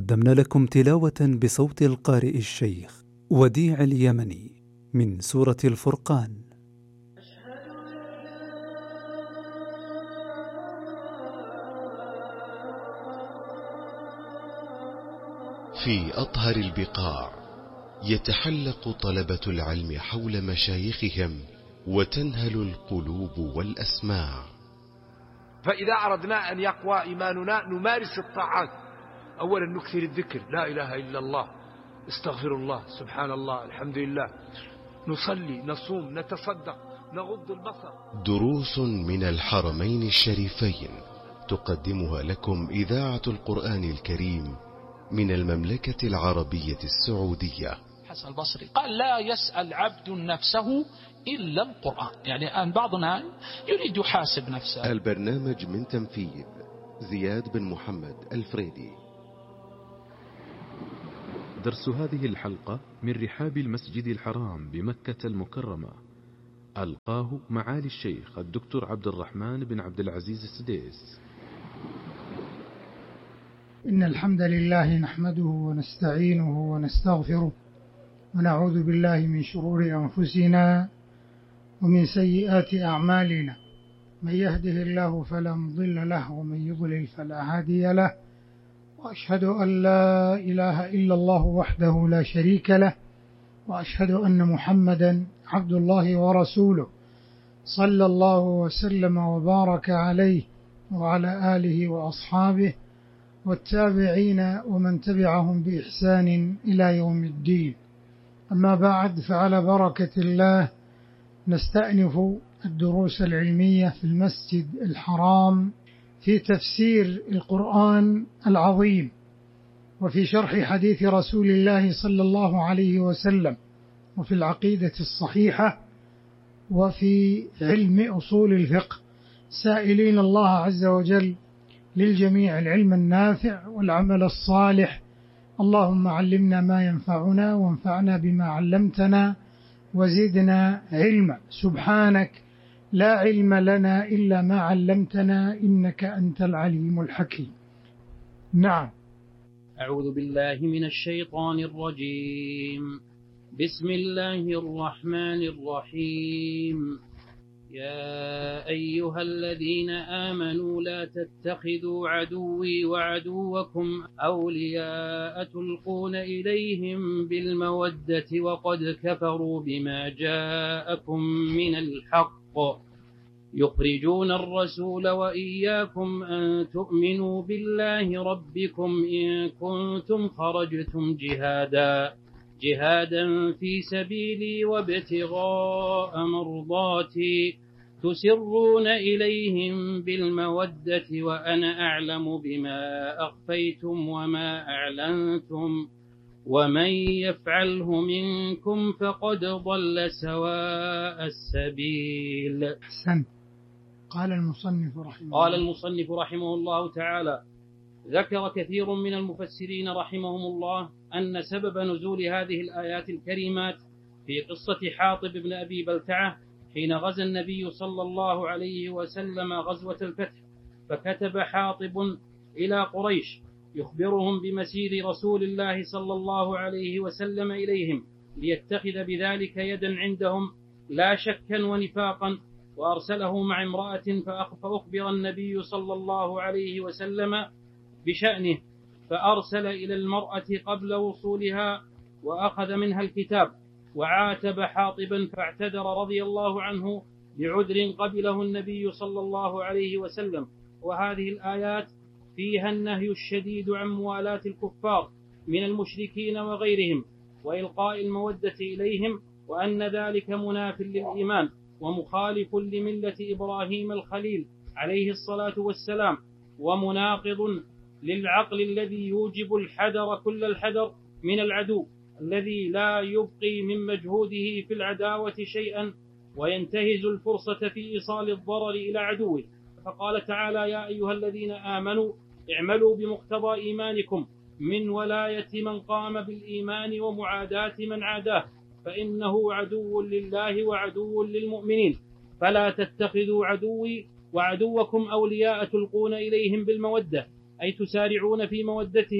قدمنا لكم تلاوة بصوت القارئ الشيخ وديع اليمني من سورة الفرقان. في أطهر البقاع يتحلق طلبة العلم حول مشايخهم وتنهل القلوب والأسماع. فإذا أردنا أن يقوى إيماننا نمارس الطاعات. أولا نكثر الذكر، لا إله إلا الله، استغفر الله، سبحان الله، الحمد لله، نصلي، نصوم، نتصدق، نغض البصر. دروس من الحرمين الشريفين تقدمها لكم إذاعة القرآن الكريم من المملكة العربية السعودية. حسن البصري قال: لا يسأل عبد نفسه إلا القرآن. يعني الآن بعضنا يريد يحاسب نفسه. البرنامج من تنفيذ زياد بن محمد الفريدي. درس هذه الحلقة من رحاب المسجد الحرام بمكة المكرمة، ألقاه معالي الشيخ الدكتور عبد الرحمن بن عبد العزيز السديس. إن الحمد لله نحمده ونستعينه ونستغفره ونعوذ بالله من شرور أنفسنا ومن سيئات أعمالنا، من يهده الله فلا مضل له ومن يضلل فلا هادي له، وأشهد أن لا إله إلا الله وحده لا شريك له، وأشهد أن محمدا عبد الله ورسوله صلى الله وسلم وبارك عليه وعلى آله وأصحابه والتابعين ومن تبعهم بإحسان إلى يوم الدين. أما بعد، فعلى بركة الله نستأنف الدروس العلمية في المسجد الحرام في تفسير القرآن العظيم وفي شرح حديث رسول الله صلى الله عليه وسلم وفي العقيدة الصحيحة وفي علم أصول الفقه، سائلين الله عز وجل للجميع العلم النافع والعمل الصالح. اللهم علمنا ما ينفعنا وانفعنا بما علمتنا وزدنا علما. سبحانك لا علم لنا إلا ما علمتنا إنك أنت العليم الحكيم. نعم. أعوذ بالله من الشيطان الرجيم. بسم الله الرحمن الرحيم. يا أيها الذين آمنوا لا تتخذوا عدوي وعدوكم أولياء تلقون إليهم بالمودة وقد كفروا بما جاءكم من الحق يخرجون الرسول وإياكم أن تؤمنوا بالله ربكم إن كنتم خرجتم جهادا في سبيلي وابتغاء مرضاتي تسرون إليهم بالمودة وأنا أعلم بما أخفيتم وما أعلنتم ومن يفعله منكم فقد ضل سواء السبيل. أحسن. قال المصنف رحمه الله تعالى: ذكر كثير من المفسرين رحمهم الله أن سبب نزول هذه الآيات الكريمات في قصة حاطب بن أبي بلتعة حين غزا النبي صلى الله عليه وسلم غزوة الفتح، فكتب حاطب إلى قريش يخبرهم بمسير رسول الله صلى الله عليه وسلم إليهم ليتخذ بذلك يدا عندهم لا شكا ونفاقا، وأرسله مع امرأة فأخبر النبي صلى الله عليه وسلم بشأنه، فأرسل إلى المرأة قبل وصولها وأخذ منها الكتاب وعاتب حاطبا فاعتذر رضي الله عنه بعذر قبله النبي صلى الله عليه وسلم. وهذه الآيات فيها النهي الشديد عن موالاة الكفار من المشركين وغيرهم وإلقاء المودة إليهم، وأن ذلك مناف للإيمان ومخالف لملة إبراهيم الخليل عليه الصلاة والسلام، ومناقض للعقل الذي يوجب الحذر كل الحذر من العدو الذي لا يبقي من مجهوده في العداوة شيئا وينتهز الفرصة في إيصال الضرر إلى عدوه. فقال تعالى: يا أيها الذين آمنوا اعملوا بمقتضى إيمانكم من ولاية من قام بالإيمان ومعاداة من عاداه فإنه عدو لله وعدو للمؤمنين، فلا تتخذوا عدوي وعدوكم أولياء تلقون إليهم بالمودة، أي تسارعون في مودتهم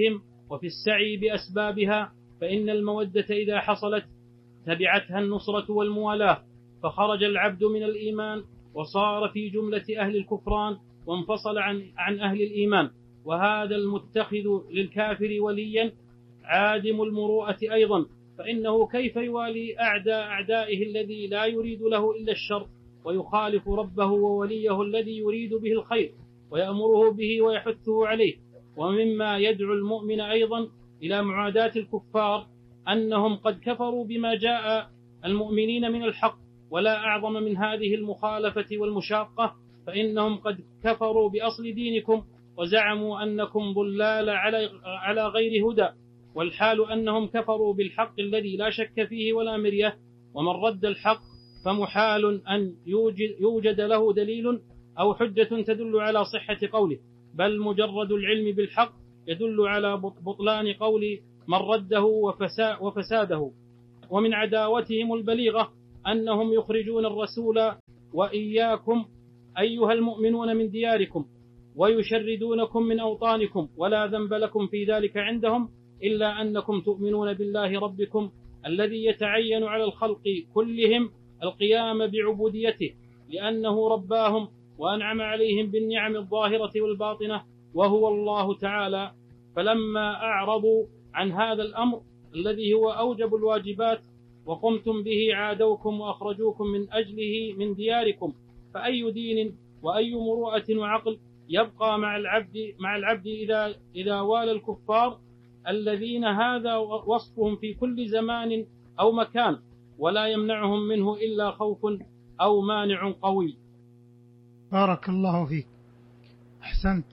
وفي السعي بأسبابها، فإن المودة إذا حصلت تبعتها النصرة والموالاة، فخرج العبد من الإيمان وصار في جملة أهل الكفران وانفصل عن أهل الإيمان. وهذا المتخذ للكافر وليا عادم المروءة أيضا، فإنه كيف يوالي أعدائه الذي لا يريد له إلا الشر، ويخالف ربه ووليه الذي يريد به الخير ويأمره به ويحثه عليه. ومما يدعو المؤمن أيضا إلى معاداة الكفار أنهم قد كفروا بما جاء المؤمنين من الحق، ولا أعظم من هذه المخالفة والمشاقة، فإنهم قد كفروا بأصل دينكم وزعموا أنكم ضلال على غير هدى، والحال أنهم كفروا بالحق الذي لا شك فيه ولا مرية. ومن رد الحق فمحال أن يوجد له دليل أو حجة تدل على صحة قوله، بل مجرد العلم بالحق يدل على بطلان قول من رده وفساده. ومن عداوتهم البليغة أنهم يخرجون الرسول وإياكم أيها المؤمنون من دياركم ويشردونكم من أوطانكم، ولا ذنب لكم في ذلك عندهم إلا أنكم تؤمنون بالله ربكم الذي يتعين على الخلق كلهم القيام بعبوديته، لأنه رباهم وأنعم عليهم بالنعم الظاهرة والباطنة وهو الله تعالى. فلما أعرضوا عن هذا الأمر الذي هو أوجب الواجبات وقمتم به عادوكم وأخرجوكم من أجله من دياركم، فأي دين وأي مروءة وعقل يبقى مع العبد إذا والى الكفار الذين هذا وصفهم في كل زمان أو مكان، ولا يمنعهم منه إلا خوف أو مانع قوي. بارك الله فيك، أحسنت.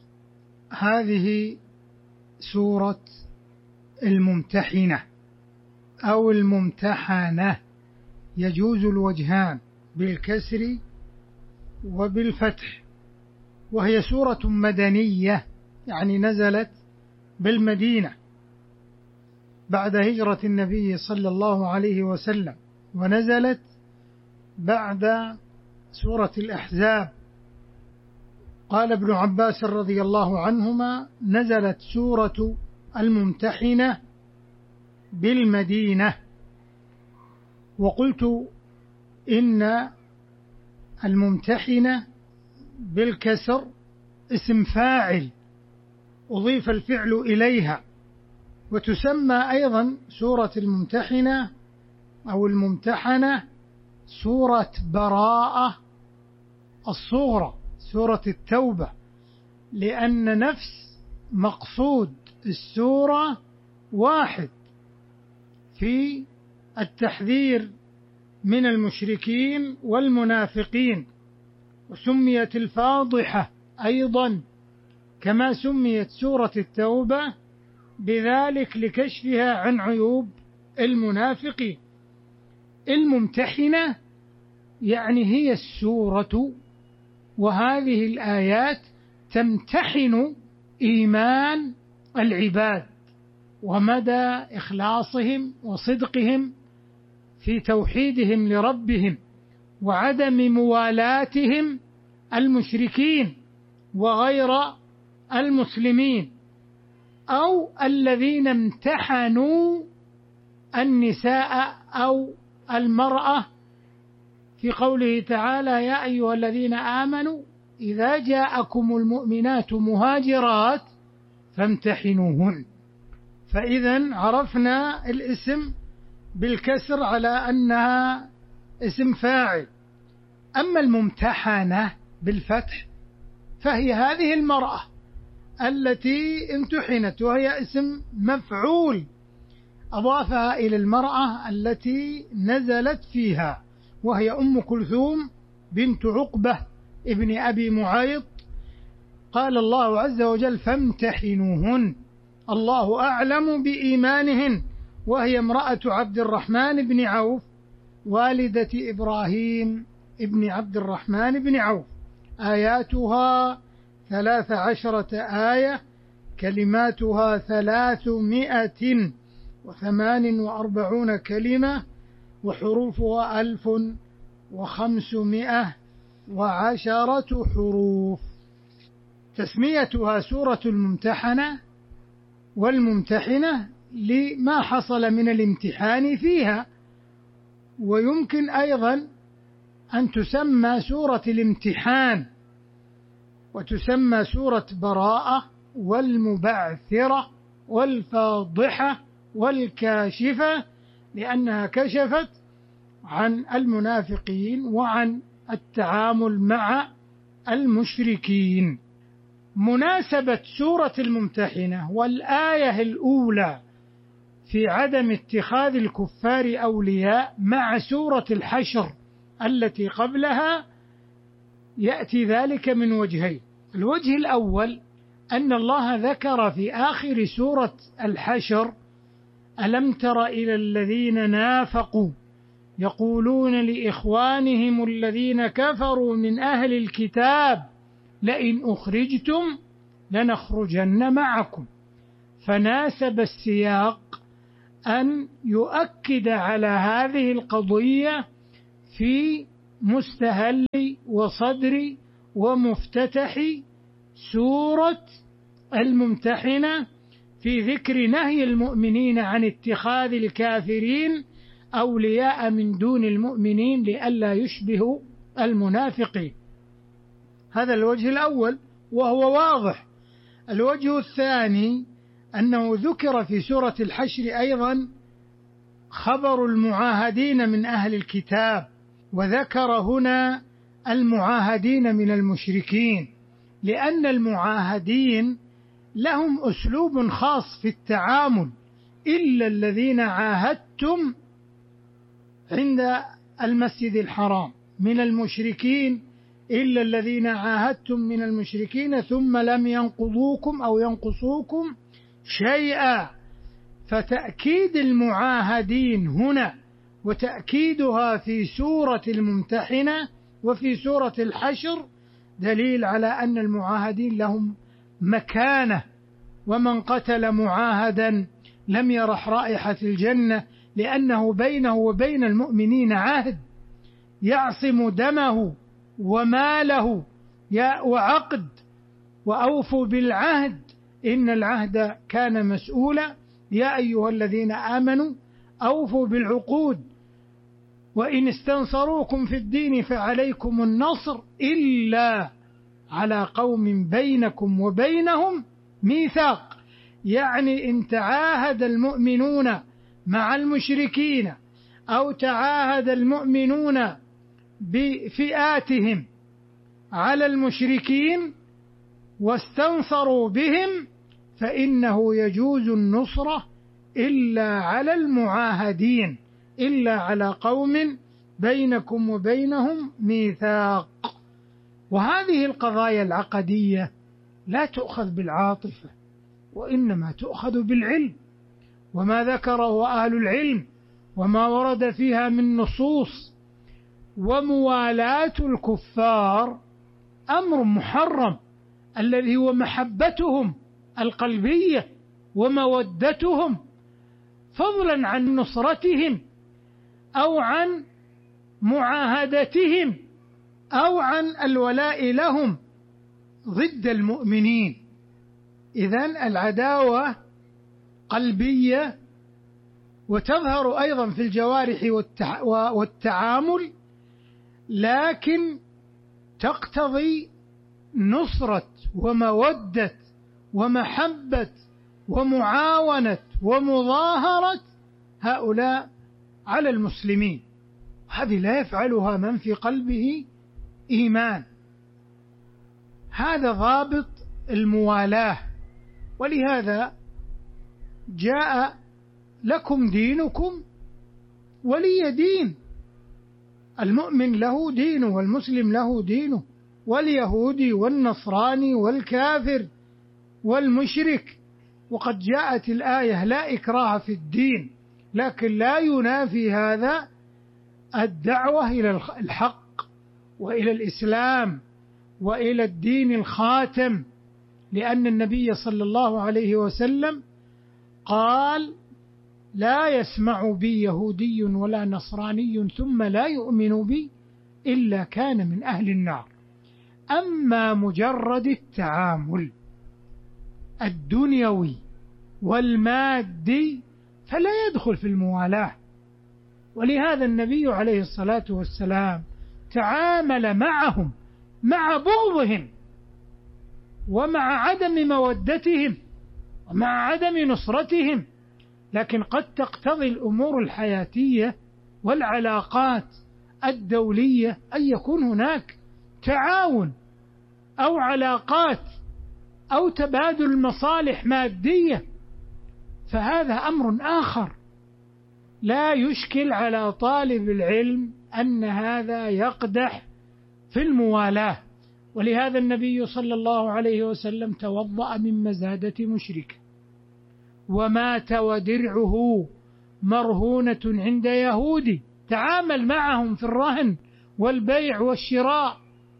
هذه سورة الممتحنة أو الممتحنة، يجوز الوجهان بالكسر وبالفتح، وهي سورة مدنية، يعني نزلت بالمدينة بعد هجرة النبي صلى الله عليه وسلم، ونزلت بعد سورة الأحزاب. قال ابن عباس رضي الله عنهما: نزلت سورة الممتحنة بالمدينة. وقلت إن الممتحنة بالكسر اسم فاعل أضيف الفعل إليها، وتسمى أيضا سورة الممتحنة أو الممتحنة سورة براءة الصغرى، سورة التوبة، لأن نفس مقصود السورة واحد في التحذير من المشركين والمنافقين. وسميت الفاضحة أيضا كما سميت سورة التوبة بذلك لكشفها عن عيوب المنافقين. الممتحنة يعني هي السورة، وهذه الآيات تمتحن إيمان العباد ومدى إخلاصهم وصدقهم في توحيدهم لربهم وعدم موالاتهم المشركين وغير المسلمين، أو الذين امتحنوا النساء أو المرأة في قوله تعالى: يا أيها الذين آمنوا إذا جاءكم المؤمنات مهاجرات فامتحنوهن. فإذا عرفنا الاسم بالكسر على أنها اسم فاعل. أما الممتحنة بالفتح فهي هذه المرأة التي امتحنت، وهي اسم مفعول أضافها إلى المرأة التي نزلت فيها، وهي أم كلثوم بنت عقبة ابن أبي معيط. قال الله عز وجل: فامتحنوهن، الله أعلم بإيمانهن، وهي امرأة عبد الرحمن بن عوف والدة إبراهيم ابن عبد الرحمن بن عوف. آياتها 13 آية، كلماتها 348 كلمة، وحروفها 1510 حروف. تسميتها سورة الممتحنة والممتحنة لما حصل من الامتحان فيها. ويمكن أيضا أن تسمى سورة الامتحان، وتسمى سورة براءة والمبعثرة والفاضحة والكاشفة، لأنها كشفت عن المنافقين وعن التعامل مع المشركين. مناسبة سورة الممتحنة والآية الأولى في عدم اتخاذ الكفار أولياء مع سورة الحشر التي قبلها يأتي ذلك من وجهين. الوجه الأول أن الله ذكر في آخر سورة الحشر: ألم تر إلى الذين نافقوا يقولون لإخوانهم الذين كفروا من أهل الكتاب لئن أخرجتم لنخرجن معكم. فناسب السياق أن يؤكد على هذه القضية في مستهل وصدر ومفتتح سورة الممتحنة، في ذكر نهي المؤمنين عن اتخاذ الكافرين أولياء من دون المؤمنين لئلا يشبهوا المنافقين. هذا الوجه الأول وهو واضح. الوجه الثاني أنه ذكر في سورة الحشر أيضا خبر المعاهدين من أهل الكتاب، وذكر هنا المعاهدين من المشركين، لأن المعاهدين لهم أسلوب خاص في التعامل: إلا الذين عاهدتم عند المسجد الحرام من المشركين، إلا الذين عاهدتم من المشركين ثم لم ينقضوكم أو ينقصوكم شيئا. فتأكيد المعاهدين هنا وتأكيدها في سورة الممتحنة وفي سورة الحشر دليل على أن المعاهدين لهم مكانة، ومن قتل معاهدا لم يرح رائحة الجنة، لأنه بينه وبين المؤمنين عهد يعصم دمه وماله وعقد، وأوفوا بالعهد إن العهد كان مسؤولا. يا أيها الذين آمنوا أوفوا بالعقود، وإن استنصروكم في الدين فعليكم النصر إلا على قوم بينكم وبينهم ميثاق. يعني إن تعاهد المؤمنون مع المشركين أو تعاهد المؤمنون بفئاتهم على المشركين واستنصروا بهم فإنه يجوز النصرة إلا على المعاهدين، إلا على قوم بينكم وبينهم ميثاق. وهذه القضايا العقدية لا تؤخذ بالعاطفة، وإنما تؤخذ بالعلم، وما ذكره أهل العلم وما ورد فيها من نصوص. وموالاة الكفار أمر محرم، الذي هو محبتهم القلبية ومودتهم، فضلا عن نصرتهم أو عن معاهدتهم أو عن الولاء لهم ضد المؤمنين. إذن العداوة قلبية، وتظهر أيضا في الجوارح والتعامل، لكن تقتضي نصرة ومودة ومحبة ومعاونة ومظاهرة هؤلاء على المسلمين. هذه لا يفعلها من في قلبه إيمان. هذا ضابط الموالاة. ولهذا جاء لكم دينكم ولي دين. المؤمن له دينه والمسلم له دينه، واليهودي والنصراني والكافر والمشرك. وقد جاءت الآية: لا إكراه في الدين، لكن لا ينافي هذا الدعوة إلى الحق وإلى الإسلام وإلى الدين الخاتم، لأن النبي صلى الله عليه وسلم قال: لا يسمع بي يهودي ولا نصراني ثم لا يؤمن بي إلا كان من أهل النار. أما مجرد التعامل الدنيوي والمادي فلا يدخل في الموالاة. ولهذا النبي عليه الصلاة والسلام تعامل معهم مع بغضهم ومع عدم مودتهم ومع عدم نصرتهم، لكن قد تقتضي الأمور الحياتية والعلاقات الدولية أن يكون هناك تعاون أو علاقات أو تبادل مصالح مادية، فهذا أمر آخر لا يشكل على طالب العلم أن هذا يقدح في الموالاة. ولهذا النبي صلى الله عليه وسلم توضأ من مزادة مشرك ومات ودرعه مرهونة عند يهودي، تعامل معهم في الرهن والبيع والشراء.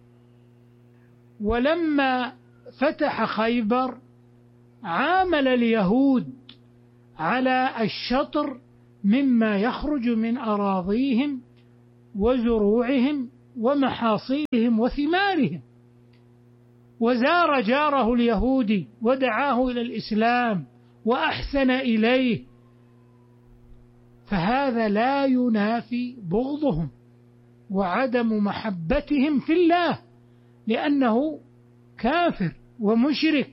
ولما فتح خيبر عامل اليهود على الشطر مما يخرج من أراضيهم وزروعهم ومحاصيلهم وثمارهم، وزار جاره اليهودي ودعاه إلى الإسلام وأحسن إليه، فهذا لا ينافي بغضهم وعدم محبتهم في الله، لأنه كافر ومشرك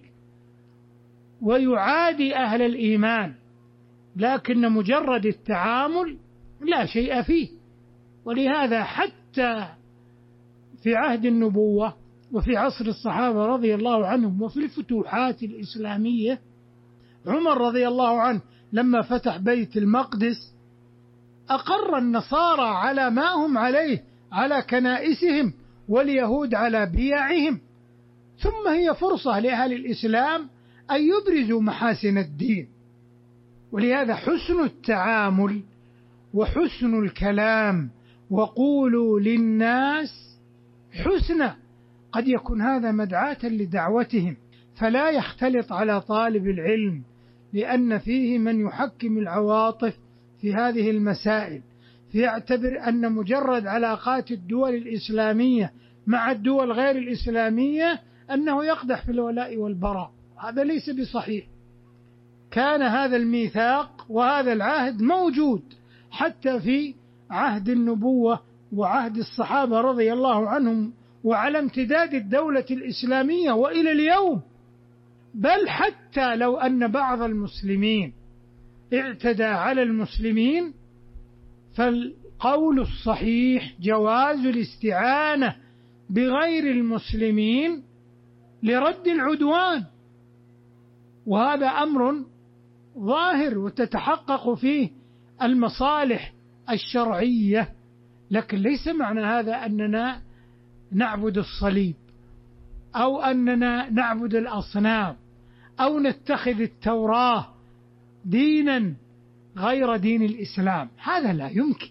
ويعادي أهل الإيمان، لكن مجرد التعامل لا شيء فيه. ولهذا حتى في عهد النبوة وفي عصر الصحابة رضي الله عنهم وفي الفتوحات الإسلامية، عمر رضي الله عنه لما فتح بيت المقدس أقر النصارى على ما هم عليه، على كنائسهم، واليهود على بيعهم. ثم هي فرصة لأهل الإسلام أن يبرزوا محاسن الدين. ولهذا حسن التعامل وحسن الكلام وقولوا للناس حسنا قد يكون هذا مدعاة لدعوتهم، فلا يختلط على طالب العلم، لأن فيه من يحكم العواطف في هذه المسائل، فيعتبر أن مجرد علاقات الدول الإسلامية مع الدول غير الإسلامية أنه يقدح في الولاء والبراء. هذا ليس بصحيح. كان هذا الميثاق وهذا العهد موجود حتى في عهد النبوة وعهد الصحابة رضي الله عنهم، وعلى امتداد الدولة الإسلامية وإلى اليوم. بل حتى لو أن بعض المسلمين اعتدى على المسلمين، فالقول الصحيح جواز الاستعانة بغير المسلمين لرد العدوان، وهذا أمر ظاهر وتتحقق فيه المصالح الشرعية. لكن ليس معنى هذا أننا نعبد الصليب أو أننا نعبد الأصنام أو نتخذ التوراة دينا غير دين الإسلام، هذا لا يمكن.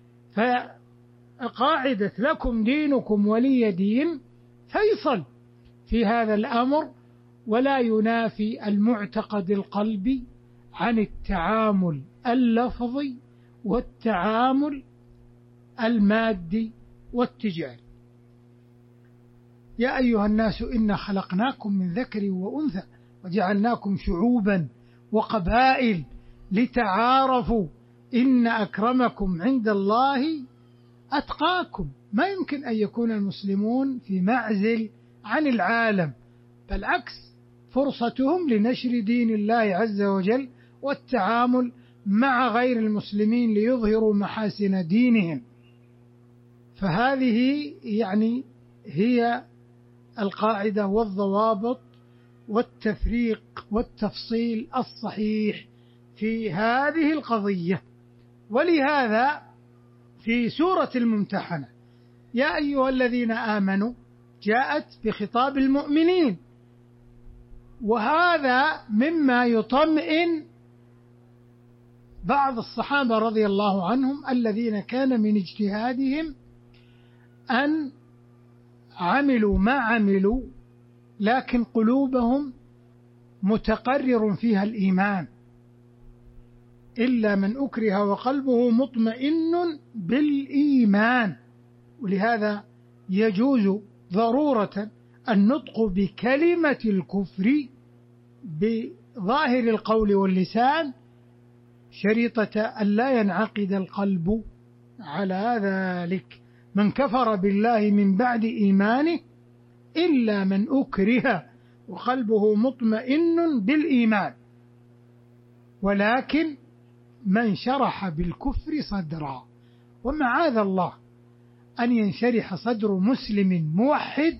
فقاعدة لكم دينكم ولي دين فيصل في هذا الأمر، ولا ينافي المعتقد القلبي عن التعامل اللفظي والتعامل المادي والتجاري. يا أيها الناس إنا خلقناكم من ذكر وأنثى وجعلناكم شعوبا وقبائل لتعارفوا إن أكرمكم عند الله أتقاكم. ما يمكن أن يكون المسلمون في معزل عن العالم، بالعكس فرصتهم لنشر دين الله عز وجل والتعامل مع غير المسلمين ليظهروا محاسن دينهم. فهذه يعني هي القاعدة والضوابط والتفريق والتفصيل الصحيح في هذه القضية. ولهذا في سورة الممتحنة يا أيها الذين آمنوا جاءت بخطاب المؤمنين، وهذا مما يطمئن بعض الصحابة رضي الله عنهم الذين كان من اجتهادهم أن عملوا ما عملوا لكن قلوبهم متقرر فيها الإيمان، إلا من أكره وقلبه مطمئن بالإيمان. ولهذا يجوز ضرورة النطق بكلمة الكفر ظاهر القول واللسان شريطة أن لا ينعقد القلب على ذلك. من كفر بالله من بعد إيمانه إلا من أكره وقلبه مطمئن بالإيمان، ولكن من شرح بالكفر صدرا. ومعاذ الله أن ينشرح صدر مسلم موحد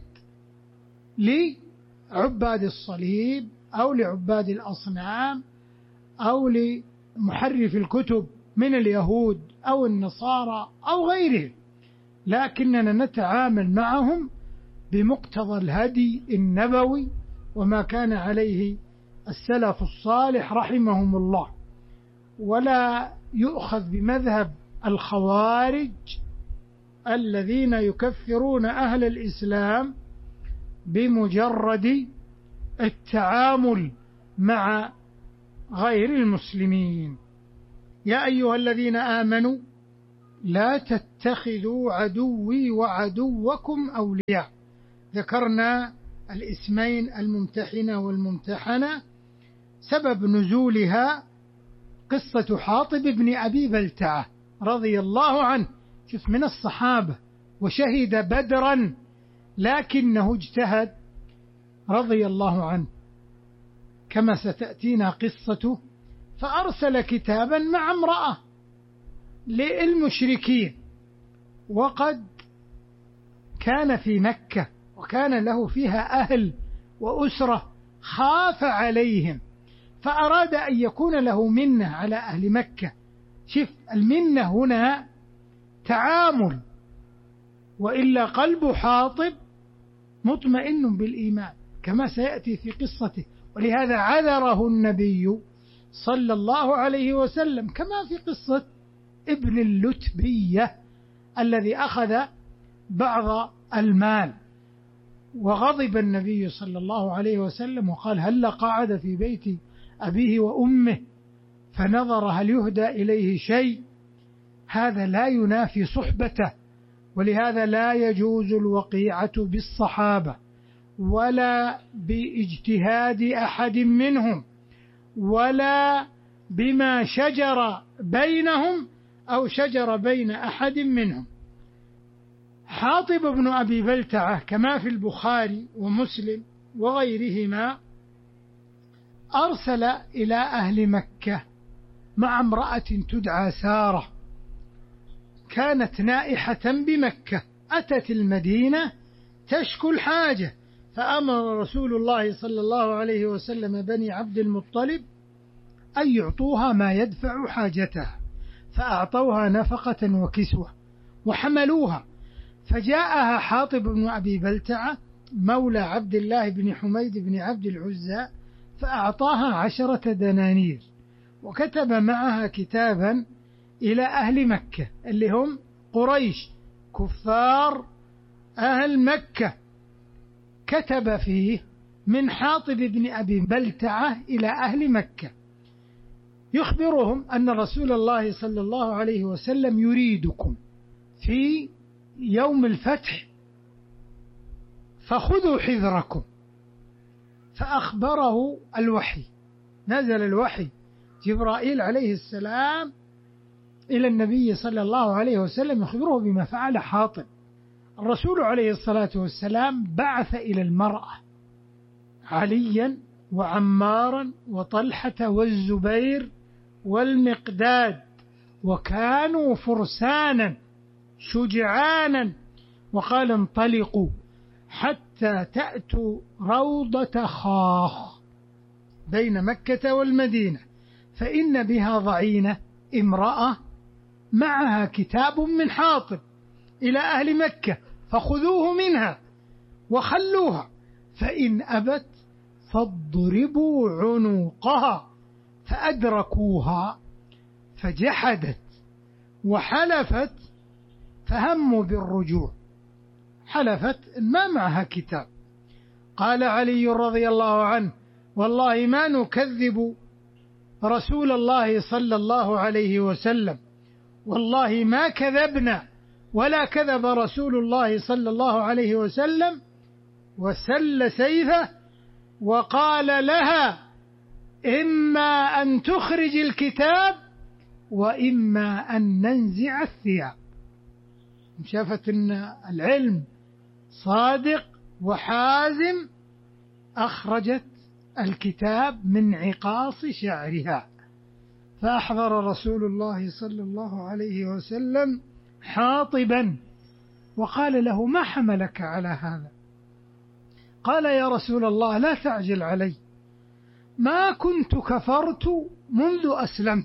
لعباد الصليب أو لعباد الأصنام أو لمحرف الكتب من اليهود أو النصارى أو غيرهم، لكننا نتعامل معهم بمقتضى الهدي النبوي وما كان عليه السلف الصالح رحمهم الله، ولا يؤخذ بمذهب الخوارج الذين يكفرون أهل الإسلام بمجرد التعامل مع غير المسلمين. يا أيها الذين آمنوا لا تتخذوا عدوي وعدوكم أولياء. ذكرنا الاسمين الممتحنة والممتحنة. سبب نزولها قصة حاطب بن أبي بلتعة رضي الله عنه، شوف من الصحابة وشهد بدرا لكنه اجتهد رضي الله عنه كما ستأتينا قصته، فأرسل كتابا مع امرأة للمشركين، وقد كان في مكة وكان له فيها أهل وأسرة، خاف عليهم فأراد أن يكون له منة على أهل مكة. شوف المنة هنا تعامل، وإلا قلب حاطب مطمئن بالإيمان كما سيأتي في قصته، ولهذا عذره النبي صلى الله عليه وسلم كما في قصة ابن اللتبية الذي أخذ بعض المال، وغضب النبي صلى الله عليه وسلم وقال هل قعد في بيت أبيه وأمه فنظر هل يهدى إليه شيء. هذا لا ينافي صحبته، ولهذا لا يجوز الوقيعة بالصحابة ولا باجتهاد أحد منهم ولا بما شجر بينهم أو شجر بين أحد منهم. حاطب بن أبي بلتعة كما في البخاري ومسلم وغيرهما أرسل إلى أهل مكة مع امرأة تدعى سارة، كانت نائحة بمكة، أتت المدينة تشكو الحاجة، فأمر رسول الله صلى الله عليه وسلم بني عبد المطلب أن يعطوها ما يدفع حاجتها، فأعطوها نفقة وكسوة وحملوها. فجاءها حاطب بن أبي بلتعة مولى عبد الله بن حميد بن عبد العزى فأعطاها 10 دنانير، وكتب معها كتابا إلى أهل مكة اللي هم قريش كفار أهل مكة، كتب فيه من حاطب بن أبي بلتعة إلى أهل مكة يخبرهم أن رسول الله صلى الله عليه وسلم يريدكم في يوم الفتح فخذوا حذركم. فأخبره الوحي، نزل الوحي جبرائيل عليه السلام إلى النبي صلى الله عليه وسلم يخبره بما فعل حاطب. الرسول عليه الصلاة والسلام بعث إلى المرأة عليا وعمارا وطلحة والزبير والمقداد، وكانوا فرسانا شجعانا، وقال انطلقوا حتى تأتوا روضة خاخ بين مكة والمدينة، فإن بها ضعينة امرأة معها كتاب من حاطب إلى أهل مكة، فخذوه منها وخلوها، فإن أبت فاضربوا عنقها. فأدركوها فجحدت وحلفت، فهموا بالرجوع، حلفت ما معها كتاب. قال علي رضي الله عنه والله ما نكذب رسول الله صلى الله عليه وسلم، والله ما كذبنا ولا كذب رسول الله صلى الله عليه وسلم، وسل سيفه وقال لها إما أن تخرج الكتاب وإما أن ننزع الثياب. شافت أن العلم صادق وحازم، أخرجت الكتاب من عقاص شعرها، فأحضر رسول الله صلى الله عليه وسلم حاطبا وقال له: ما حملك على هذا؟ قال: يا رسول الله لا تعجل علي، ما كنت كفرت منذ أسلمت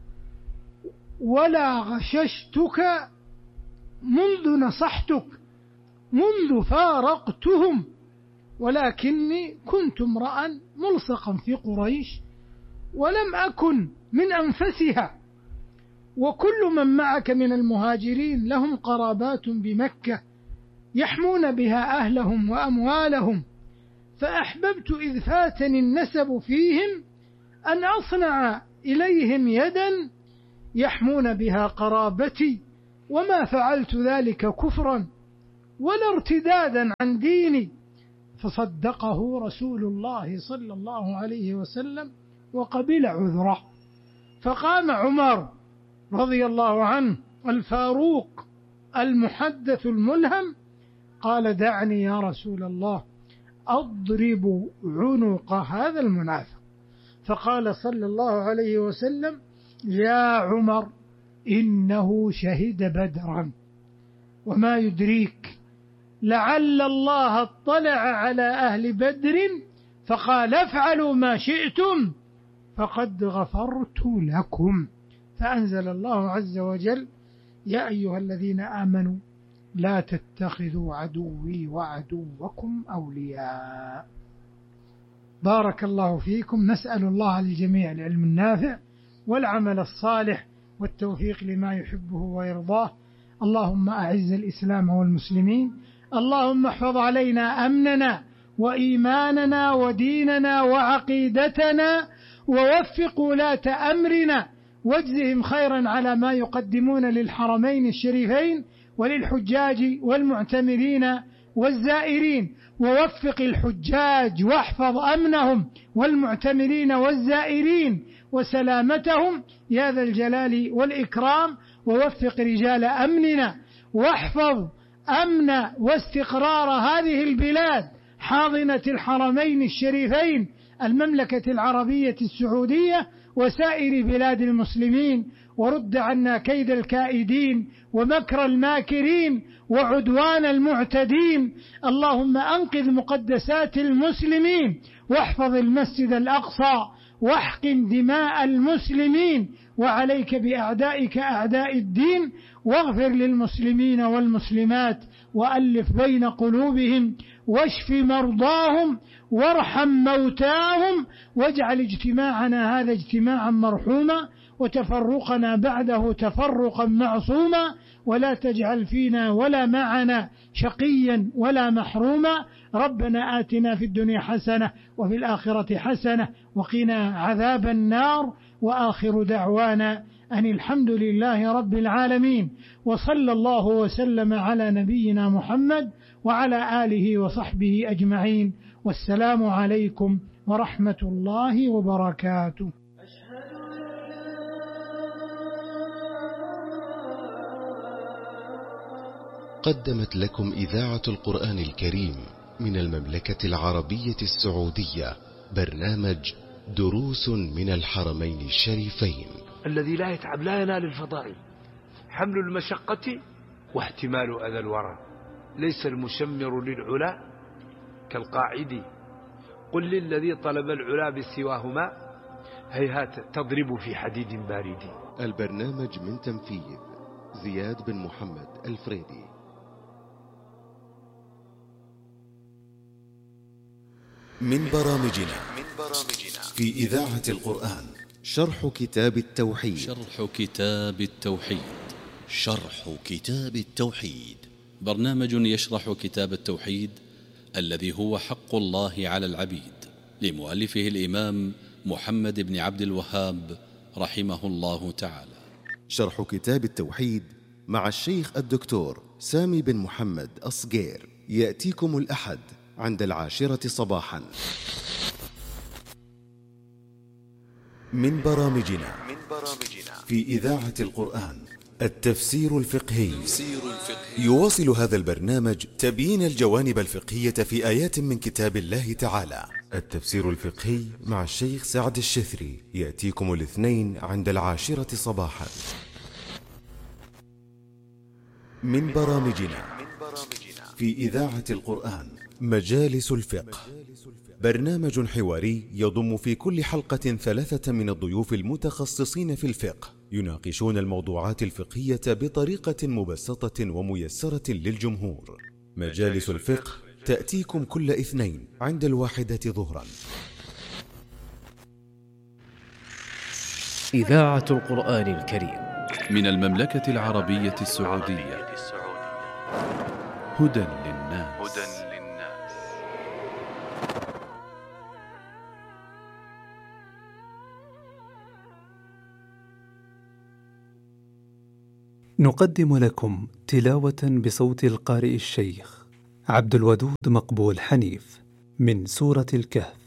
ولا غششتك منذ نصحتك منذ فارقتهم، ولكني كنت امرأ ملصقا في قريش ولم أكن من أنفسها، وكل من معك من المهاجرين لهم قرابات بمكة يحمون بها أهلهم وأموالهم، فأحببت إذ فاتني النسب فيهم أن أصنع إليهم يدا يحمون بها قرابتي، وما فعلت ذلك كفرا ولا ارتدادا عن ديني. فصدقه رسول الله صلى الله عليه وسلم وقبل عذره. فقام عمر رضي الله عنه الفاروق المحدث الملهم قال: دعني يا رسول الله أضرب عنق هذا المنافق. فقال صلى الله عليه وسلم: يا عمر إنه شهد بدرا، وما يدريك لعل الله اطلع على أهل بدر فقال: افعلوا ما شئتم فقد غفرت لكم. فأنزل الله عز وجل: يا أيها الذين آمنوا لا تتخذوا عدوي وعدوكم أولياء. بارك الله فيكم. نسأل الله للجميع العلم النافع والعمل الصالح والتوفيق لما يحبه ويرضاه. اللهم أعز الإسلام والمسلمين، اللهم احفظ علينا أمننا وإيماننا وديننا وعقيدتنا، ووفق ولاة أمرنا واجزهم خيرا على ما يقدمون للحرمين الشريفين وللحجاج والمعتمرين والزائرين، ووفق الحجاج واحفظ أمنهم والمعتمرين والزائرين وسلامتهم يا ذا الجلال والإكرام، ووفق رجال أمننا واحفظ أمن واستقرار هذه البلاد حاضنة الحرمين الشريفين المملكة العربية السعودية وسائر بلاد المسلمين، ورد عنا كيد الكائدين ومكر الماكرين وعدوان المعتدين. اللهم أنقذ مقدسات المسلمين واحفظ المسجد الأقصى واحقن دماء المسلمين، وعليك بأعدائك أعداء الدين، واغفر للمسلمين والمسلمات وألف بين قلوبهم واشف مرضاهم وارحم موتاهم، واجعل اجتماعنا هذا اجتماعا مرحوما وتفرقنا بعده تفرقا معصوما، ولا تجعل فينا ولا معنا شقيا ولا محروما. ربنا آتنا في الدنيا حسنة وفي الآخرة حسنة وقنا عذاب النار، وآخر دعوانا أن الحمد لله رب العالمين، وصلى الله وسلم على نبينا محمد وعلى آله وصحبه أجمعين، والسلام عليكم ورحمة الله وبركاته. قدمت لكم إذاعة القرآن الكريم من المملكة العربية السعودية برنامج دروس من الحرمين الشريفين. الذي لا يتعب لا ينال الفضائل، حمل المشقة واحتمال أذى الورى، ليس المشمر للعلا كالقاعد، قل للذي طلب العلا بسواهما هيهات تضرب في حديد بارد. البرنامج من تنفيذ زياد بن محمد الفريدي. من برامجنا في إذاعة القرآن شرح كتاب التوحيد. شرح كتاب التوحيد برنامج يشرح كتاب التوحيد الذي هو حق الله على العبيد، لمؤلفه الإمام محمد بن عبد الوهاب رحمه الله تعالى. شرح كتاب التوحيد مع الشيخ الدكتور سامي بن محمد أصغير، يأتيكم الأحد عند 10 صباحا. من برامجنا في إذاعة القرآن التفسير الفقهي. يواصل هذا البرنامج تبيين الجوانب الفقهية في آيات من كتاب الله تعالى. التفسير الفقهي مع الشيخ سعد الشثري يأتيكم الاثنين عند 10 صباحا. من برامجنا في إذاعة القرآن مجالس الفقه، برنامج حواري يضم في كل حلقة 3 من الضيوف المتخصصين في الفقه، يناقشون الموضوعات الفقهية بطريقة مبسطة وميسرة للجمهور. مجالس الفقه تأتيكم كل اثنين عند 1 ظهرا. إذاعة القرآن الكريم من المملكة العربية السعودية. هدى للناس. نقدم لكم تلاوة بصوت القارئ الشيخ عبد الودود مقبول حنيف من سورة الكهف.